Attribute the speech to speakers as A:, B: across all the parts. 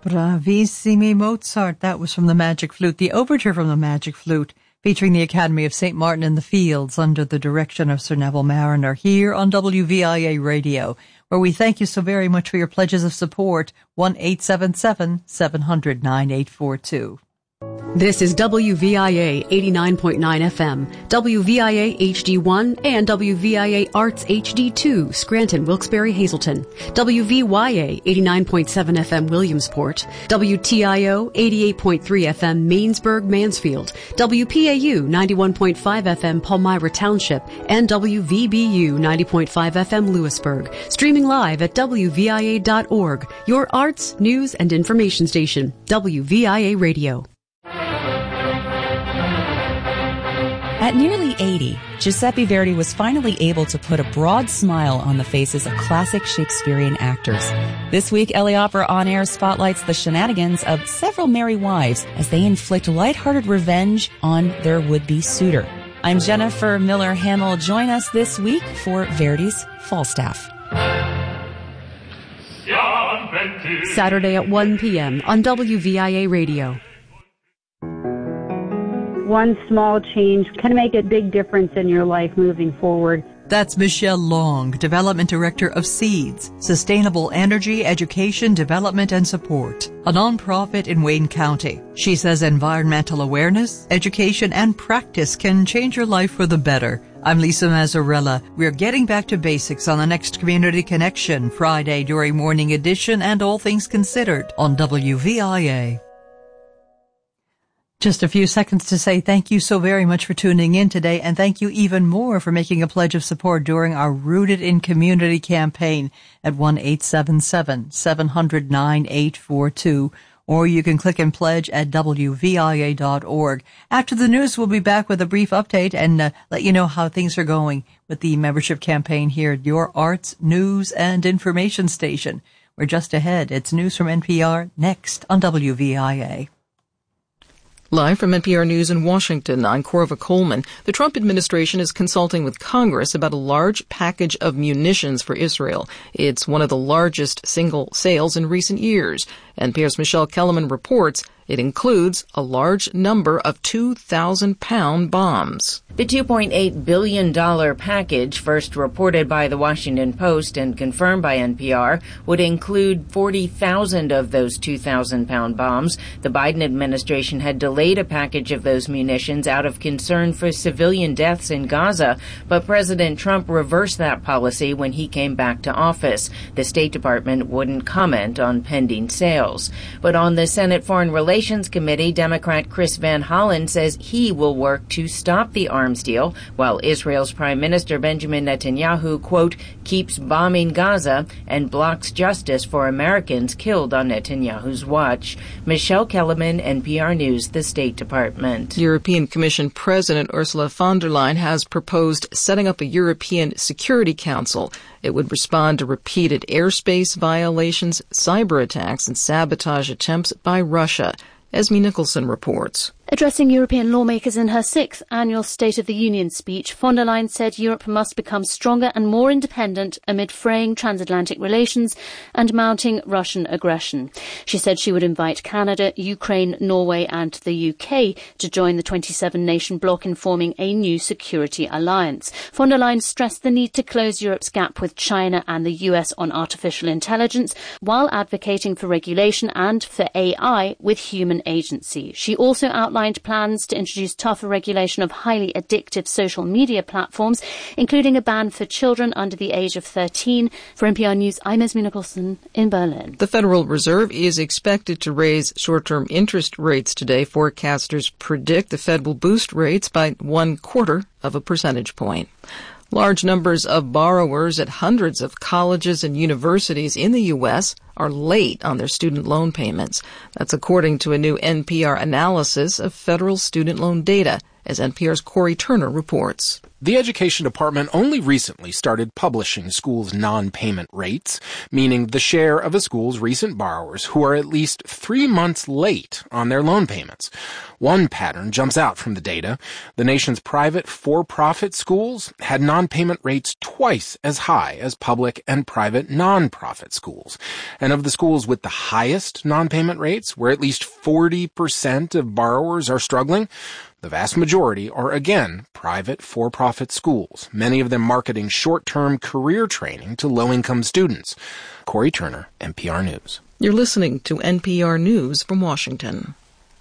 A: Bravissimi Mozart. That was from the Magic Flute, the overture from the Magic Flute, featuring the Academy of St. Martin in the Fields under the direction of Sir Neville Marriner here on WVIA Radio, where we thank you so very much for your pledges of support. 1-877-700-9842.
B: This is WVIA 89.9 FM, WVIA HD1, and WVIA Arts HD2, Scranton, Wilkes-Barre, Hazleton, WVYA 89.7 FM, Williamsport, WTIO 88.3 FM, Mainsburg, Mansfield, WPAU 91.5 FM, Palmyra Township, and WVBU 90.5 FM, Lewisburg. Streaming live at WVIA.org, your arts, news, and information station, WVIA Radio.
C: At nearly 80, Giuseppe Verdi was finally able to put a broad smile on the faces of classic Shakespearean actors. This week, LA Opera On Air spotlights the shenanigans of several merry wives as they inflict lighthearted revenge on their would-be suitor. I'm Jennifer Miller-Hamill. Join us this week for Verdi's Falstaff.
B: Saturday at 1 p.m. on WVIA Radio.
D: One small change can make a big difference in your life moving forward.
A: That's Michelle Long, Development Director of SEEDS, Sustainable Energy, Education, Development, and Support, a nonprofit in Wayne County. She says environmental awareness, education, and practice can change your life for the better. I'm Lisa Mazzarella. We're getting back to basics on the next Community Connection, Friday during Morning Edition and All Things Considered on WVIA. Just a few seconds to say thank you so very much for tuning in today, and thank you even more for making a pledge of support during our Rooted in Community campaign at 1-877-700-9842, or you can click and pledge at WVIA.org. After the news, we'll be back with a brief update and let you know how things are going with the membership campaign here at your arts, news, and information station. We're just ahead. It's news from NPR next on WVIA.
E: Live from NPR News in Washington, I'm Corva Coleman. The Trump administration is consulting with Congress about a large package of munitions for Israel. It's one of the largest single sales in recent years. NPR's Michelle Kellerman reports it includes a large number of 2,000-pound bombs.
F: The $2.8 billion package, first reported by the Washington Post and confirmed by NPR, would include 40,000 of those 2,000-pound bombs. The Biden administration had delayed a package of those munitions out of concern for civilian deaths in Gaza, but President Trump reversed that policy when he came back to office. The State Department wouldn't comment on pending sales. But on the Senate Foreign Relations Committee, Democrat Chris Van Hollen says he will work to stop the arms deal, while Israel's Prime Minister Benjamin Netanyahu, quote, keeps bombing Gaza and blocks justice for Americans killed on Netanyahu's watch. Michelle Kellerman, NPR News, the State Department.
E: European Commission President Ursula von der Leyen has proposed setting up a European Security Council. It would respond to repeated airspace violations, cyber attacks, and sabotage attempts by Russia. Esme Nicholson reports.
G: Addressing European lawmakers in her 6th annual State of the Union speech, von der Leyen said Europe must become stronger and more independent amid fraying transatlantic relations and mounting Russian aggression. She said she would invite Canada, Ukraine, Norway and the UK to join the 27-nation bloc in forming a new security alliance. Von der Leyen stressed the need to close Europe's gap with China and the US on artificial intelligence, while advocating for regulation and for AI with human agency. She also outlined plans to introduce tougher regulation of highly addictive social media platforms, including a ban for children under the age of 13. For NPR News, I'm Esme Nicholson in Berlin.
E: The Federal Reserve is expected to raise short-term interest rates today. Forecasters predict the Fed will boost rates by 0.25 of a percentage point. Large numbers of borrowers at hundreds of colleges and universities in the U.S. are late on their student loan payments. That's according to a new NPR analysis of federal student loan data. as NPR's Corey Turner reports.
H: The Education Department only recently started publishing schools' non-payment rates, meaning the share of a school's recent borrowers who are at least 3 months late on their loan payments. One pattern jumps out from the data. The nation's private for-profit schools had non-payment rates twice as high as public and private non-profit schools. And of the schools with the highest non-payment rates, where at least 40% of borrowers are struggling, the vast majority are, again, private for-profit schools, many of them marketing short-term career training to low-income students. Corey Turner, NPR News.
E: You're listening to NPR News from Washington.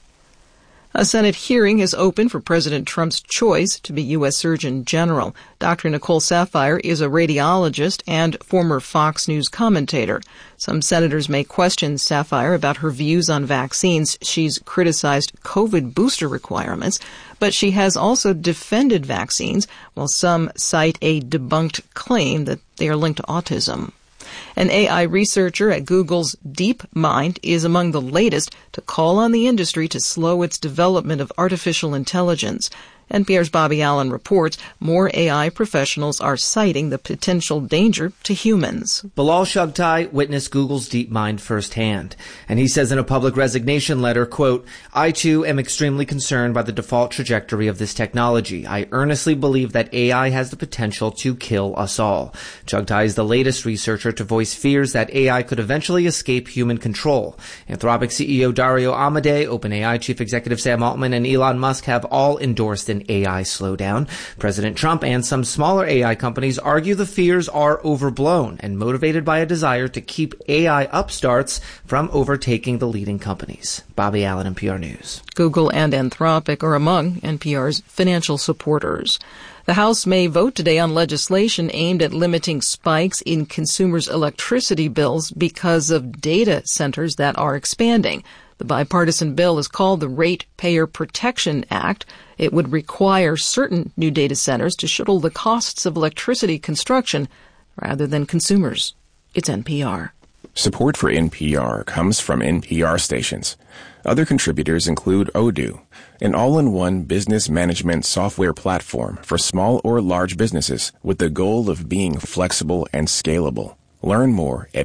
E: A Senate hearing has opened for President Trump's choice to be U.S. Surgeon General. Dr. Nicole Saphier is a radiologist and former Fox News commentator. Some senators may question Saphier about her views on vaccines. She's criticized COVID booster requirements, but she has also defended vaccines, while some cite a debunked claim that they are linked to autism. An AI researcher at Google's DeepMind is among the latest to call on the industry to slow its development of artificial intelligence. NPR's Bobby Allen reports more AI professionals are citing the potential danger to humans.
I: Bilal Shugtai witnessed Google's DeepMind firsthand, and he says in a public resignation letter, quote, "I too am extremely concerned by the default trajectory of this technology. I earnestly believe that AI has the potential to kill us all." Shugtai is the latest researcher to voice fears that AI could eventually escape human control. Anthropic CEO Dario Amodei, OpenAI Chief Executive Sam Altman, and Elon Musk have all endorsed an AI slowdown. President Trump and some smaller AI companies argue the fears are overblown and motivated by a desire to keep AI upstarts from overtaking the leading companies. Bobby Allen, NPR News.
E: Google and Anthropic are among NPR's financial supporters. The House may vote today on legislation aimed at limiting spikes in consumers' electricity bills because of data centers that are expanding. The bipartisan bill is called the Ratepayer Protection Act. It would require certain new data centers to shuttle the costs of electricity construction rather than consumers. It's NPR.
J: Support for NPR comes from NPR stations. Other contributors include Odoo, an all-in-one business management software platform for small or large businesses with the goal of being flexible and scalable. Learn more at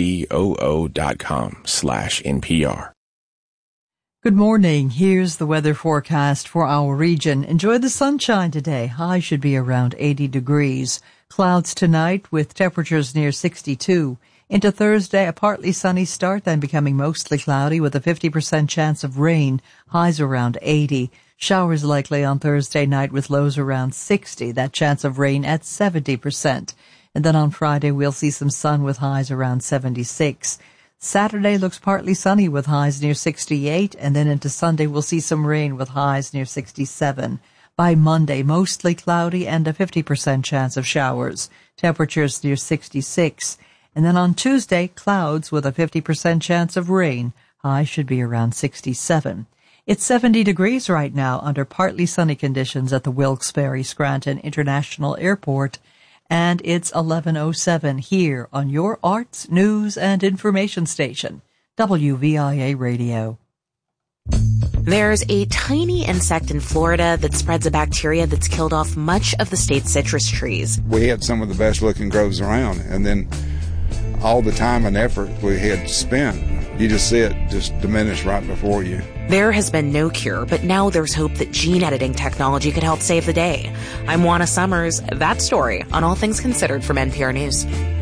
J: odoo.com/NPR.
A: Good morning. Here's the weather forecast for our region. Enjoy the sunshine today. High should be around 80 degrees. Clouds tonight with temperatures near 62. Into Thursday, a partly sunny start, then becoming mostly cloudy with a 50% chance of rain. Highs around 80. Showers likely on Thursday night with lows around 60. That chance of rain at 70%. And then on Friday, we'll see some sun with highs around 76. Saturday looks partly sunny with highs near 68, and then into Sunday we'll see some rain with highs near 67. By Monday, mostly cloudy and a 50% chance of showers. Temperatures near 66. And then on Tuesday, clouds with a 50% chance of rain. Highs should be around 67. It's 70 degrees right now under partly sunny conditions at the Wilkes-Barre Scranton International Airport. And it's 11:07 here on your arts, news, and information station, WVIA Radio.
K: There's a tiny insect in Florida that spreads a bacteria that's killed off much of the state's citrus trees.
L: We had some of the best looking groves around, and then all the time and effort we had spent, you just see it just diminish right before you.
K: There has been no cure, but now there's hope that gene editing technology could help save the day. I'm Juana Summers. That story on All Things Considered from NPR News.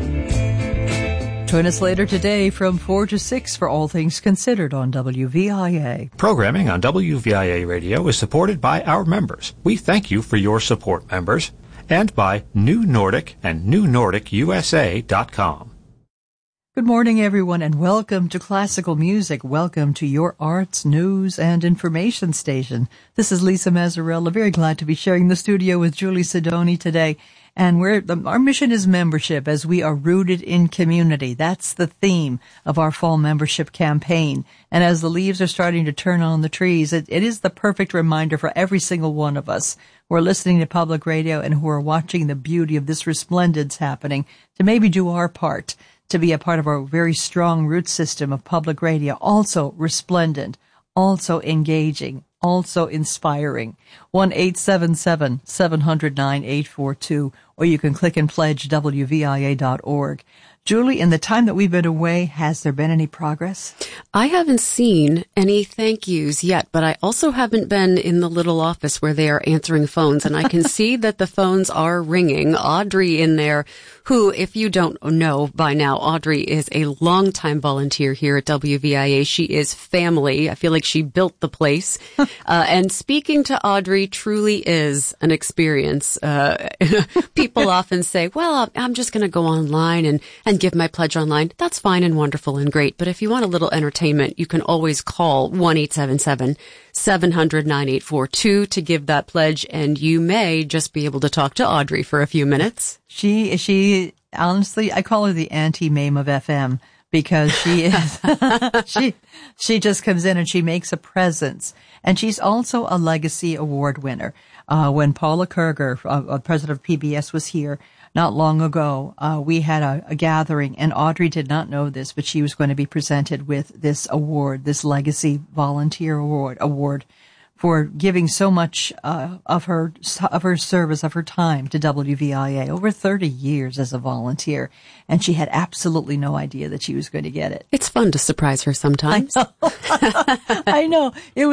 A: Join us later today from 4 to 6 for All Things Considered on WVIA.
M: Programming on WVIA Radio is supported by our members. We thank you for your support, members, and by New Nordic and NewNordicUSA.com.
A: Good morning, everyone, and welcome to Classical Music. Welcome to your arts, news, and information station. This is Lisa Mazzarella. Very glad to be sharing the studio with Julie Sidoni today. And our mission is membership, as we are rooted in community. That's the theme of our fall membership campaign. And as the leaves are starting to turn on the trees, it is the perfect reminder for every single one of us who are listening to public radio and who are watching the beauty of this resplendence happening to maybe do our part, to be a part of our very strong root system of public radio, also resplendent, also engaging, also inspiring. 1-877-700-9842, or you can click and pledge WVIA.org. Julie, in the time that we've been away, has there been any progress?
B: I haven't seen any thank yous yet, but I also haven't been in the little office where they are answering phones, and I can see that the phones are ringing. Audrey in there, who, if you don't know by now, Audrey is a longtime volunteer here at WVIA. She is family. I feel like she built the place. And speaking to Audrey truly is an experience. People often say, well, I'm just going to go online and give my pledge online. That's fine and wonderful and great. But if you want a little entertainment, you can always call 1-877-700-9842 to give that pledge, and you may just be able to talk to Audrey for a few minutes.
A: She honestly, I call her the anti-Mame of FM, because she is, she just comes in and she makes a presence. And she's also a Legacy Award winner. When Paula Kerger, president of PBS, was here not long ago, we had a gathering, and Audrey did not know this, but she was going to be presented with this award, this Legacy Volunteer Award for giving so much of her service, of her time to WVIA, over 30 years as a volunteer, and she had absolutely no idea that she was going to get it.
B: It's fun to surprise her sometimes.
A: I know. It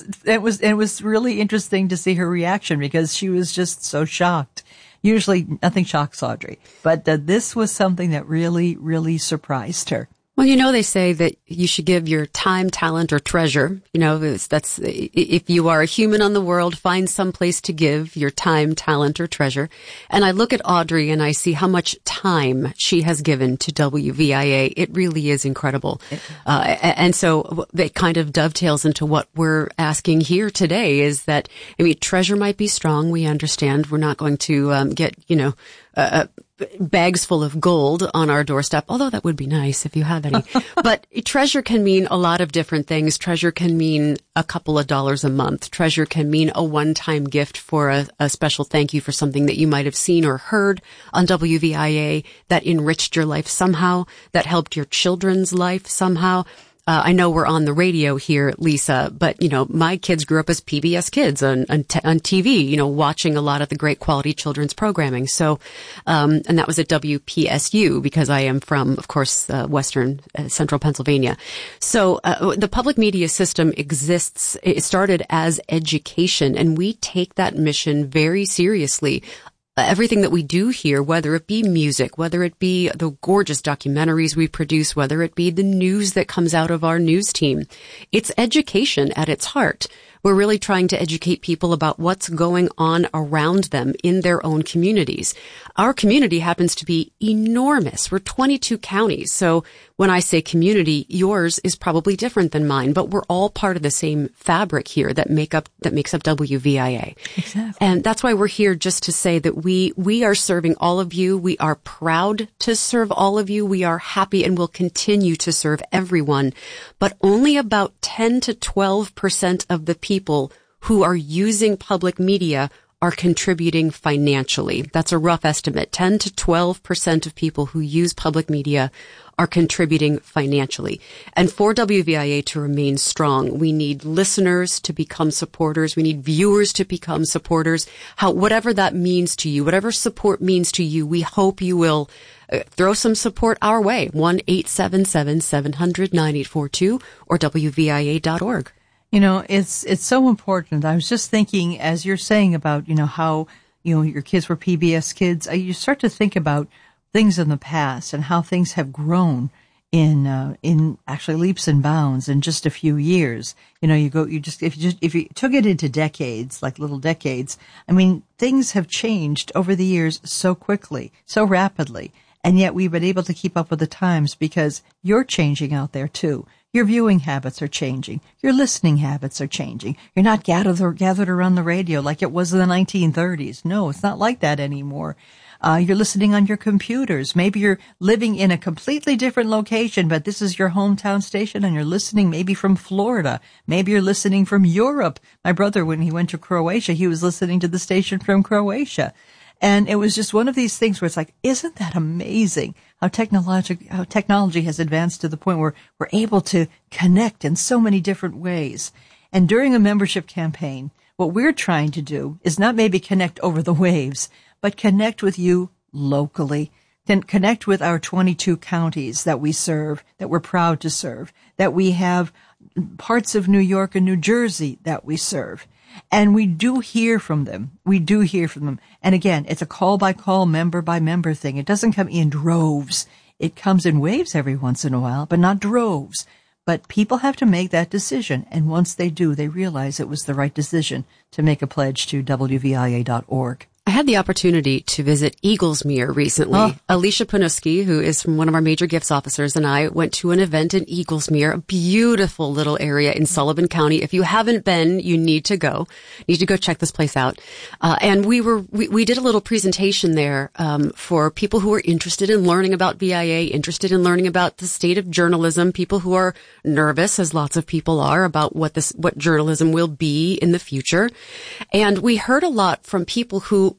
A: was really interesting to see her reaction, because she was just so shocked. Usually nothing shocks Audrey, but this was something that really, really surprised her.
B: Well, you know, they say that you should give your time, talent, or treasure. You know, that's, if you are a human on the world, find some place to give your time, talent, or treasure. And I look at Audrey and I see how much time she has given to WVIA. It really is incredible. And so it kind of dovetails into what we're asking here today, is that, I mean, treasure might be strong. We understand we're not going to get, bags full of gold on our doorstep, although that would be nice if you have any. But treasure can mean a lot of different things. Treasure can mean a couple of dollars a month. Treasure can mean a one-time gift for a special thank you for something that you might have seen or heard on WVIA that enriched your life somehow, that helped your children's life somehow. I know we're on the radio here, Lisa, but, my kids grew up as PBS kids on TV, watching a lot of the great quality children's programming. So, and that was at WPSU, because I am from, of course, Western Central Pennsylvania. So, the public media system exists. It started as education, and we take that mission very seriously. Everything that we do here, whether it be music, whether it be the gorgeous documentaries we produce, whether it be the news that comes out of our news team, it's education at its heart. We're really trying to educate people about what's going on around them in their own communities. Our community happens to be enormous. We're 22 counties. So when I say community, yours is probably different than mine, but we're all part of the same fabric here that makes up WVIA.
A: Exactly.
B: And that's why we're here, just to say that we are serving all of you. We are proud to serve all of you. We are happy and will continue to serve everyone. But only about 10 to 12% of the people who are using public media are contributing financially. That's a rough estimate. 10 to 12% of people who use public media are contributing financially. And for WVIA to remain strong, we need listeners to become supporters. We need viewers to become supporters. Whatever that means to you, whatever support means to you, we hope you will throw some support our way. 1-877-700-9842 or WVIA.org.
A: It's so important. I was just thinking, as you're saying about, how, your kids were PBS kids, you start to think about things in the past and how things have grown in actually leaps and bounds in just a few years. If you took it into decades, like little decades, I mean, things have changed over the years so quickly, so rapidly. And yet we've been able to keep up with the times, because you're changing out there too. Your viewing habits are changing. Your listening habits are changing. You're not gathered around the radio like it was in the 1930s. No, it's not like that anymore. You're listening on your computers. Maybe you're living in a completely different location, but this is your hometown station, and you're listening maybe from Florida. Maybe you're listening from Europe. My brother, when he went to Croatia, he was listening to the station from Croatia. And it was just one of these things where it's like, isn't that amazing how technology has advanced to the point where we're able to connect in so many different ways.
N: And during a membership campaign, what we're trying to do is not maybe connect over the waves, but connect with you locally. Then connect with our 22 counties that we serve, that we're proud to serve, that we have parts of New York and New Jersey that we serve. And we do hear from them. We do hear from them. And again, it's a call-by-call, member-by-member thing. It doesn't come in droves. It comes in waves every once in a while, but not droves. But people have to make that decision. And once they do, they realize it was the right decision to make a pledge to WVIA.org.
B: I had the opportunity to visit Eaglesmere recently. Oh. Alicia Panuski, who is from one of our major gifts officers, and I went to an event in Eaglesmere, a beautiful little area in Sullivan County. If you haven't been, you need to go. Check this place out. And we did a little presentation there, for people who are interested in learning about VIA, interested in learning about the state of journalism, people who are nervous, as lots of people are, about what journalism will be in the future. And we heard a lot from people who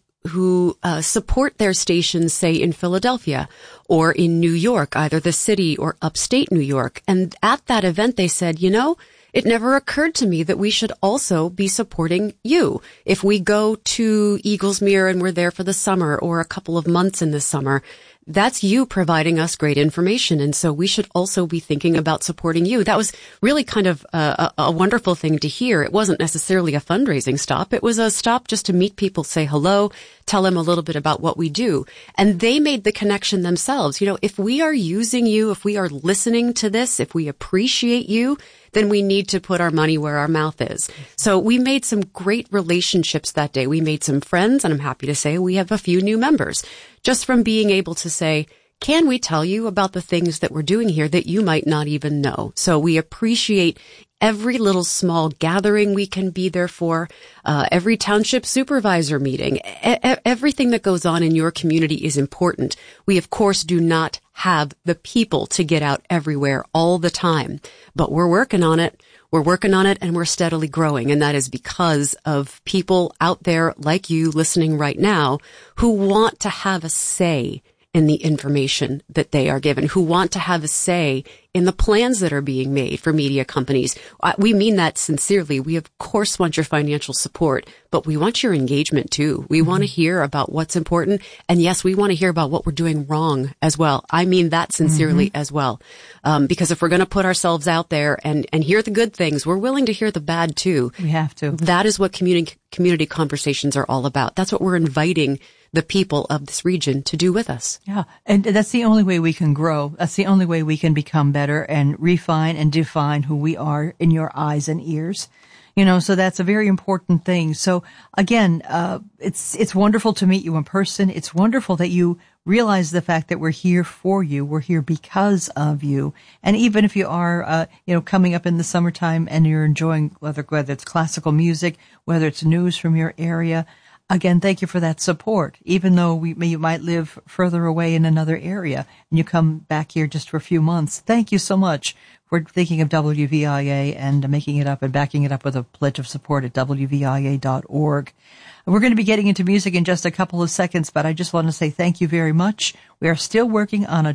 B: support their stations, say, in Philadelphia or in New York, either the city or upstate New York. And at that event, they said, it never occurred to me that we should also be supporting you. If we go to Eaglesmere and we're there for the summer or a couple of months in the summer, that's you providing us great information. And so we should also be thinking about supporting you. That was really kind of a wonderful thing to hear. It wasn't necessarily a fundraising stop. It was a stop just to meet people, say hello, tell them a little bit about what we do. And they made the connection themselves. If we are using you, if we are listening to this, if we appreciate you, then we need to put our money where our mouth is. So we made some great relationships that day. We made some friends, and I'm happy to say we have a few new members just from being able to say, can we tell you about the things that we're doing here that you might not even know? So we appreciate every little small gathering we can be there for, every township supervisor meeting, everything that goes on in your community is important. We, of course, do not have the people to get out everywhere all the time, but we're working on it. We're working on it, and we're steadily growing. And that is because of people out there like you listening right now who want to have a say in the information that they are given, who want to have a say in the plans that are being made for media companies. We mean that sincerely. We, of course, want your financial support, but we want your engagement, too. We want to hear about what's important. And, yes, we want to hear about what we're doing wrong as well. I mean that sincerely as well. Because if we're going to put ourselves out there and hear the good things, we're willing to hear the bad, too.
N: We have to.
B: That is what community conversations are all about. That's what we're inviting the people of this region to do with us.
N: Yeah. And that's the only way we can grow. That's the only way we can become better and refine and define who we are in your eyes and ears. So that's a very important thing. So again, it's wonderful to meet you in person. It's wonderful that you realize the fact that we're here for you. We're here because of you. And even if you are, coming up in the summertime and you're enjoying whether it's classical music, whether it's news from your area, again, thank you for that support. Even though you might live further away in another area and you come back here just for a few months, thank you so much for thinking of WVIA and making it up and backing it up with a pledge of support at WVIA.org. We're going to be getting into music in just a couple of seconds, but I just want to say thank you very much. We are still working on a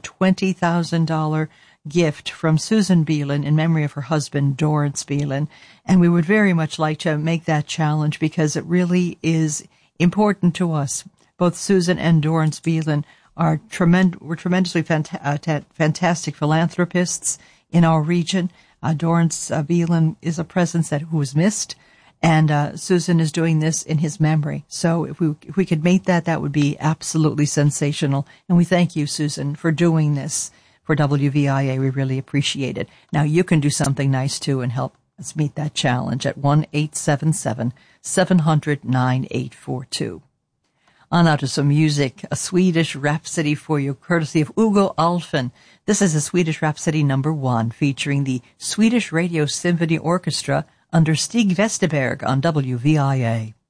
N: $20,000 gift from Susan Beelan in memory of her husband, Dorrance Beelan, and we would very much like to make that challenge because it really is important to us. Both Susan and Dorrance Beelan are tremendously fantastic philanthropists in our region. Dorrance Beelan is a presence who was missed, and Susan is doing this in his memory. So if we could make that would be absolutely sensational. And we thank you, Susan, for doing this for WVIA. We really appreciate it. Now you can do something nice too and help us meet that challenge at 1-877-700-9842. On now to some music, a Swedish Rhapsody for you, courtesy of Hugo Alfen. This is a Swedish Rhapsody #1, featuring the Swedish Radio Symphony Orchestra under Stig Westerberg on WVIA.